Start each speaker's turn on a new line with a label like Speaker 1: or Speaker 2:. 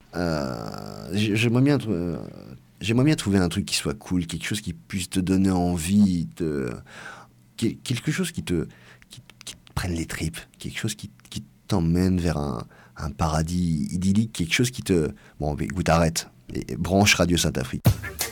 Speaker 1: J'aimerais bien trouver un truc qui soit cool, quelque chose qui puisse te donner envie, quelque chose qui te prenne les tripes, quelque chose qui t'emmène vers un paradis idyllique, quelque chose qui te... Bon, écoute, arrête. Et branche Radio Saint-Afrique.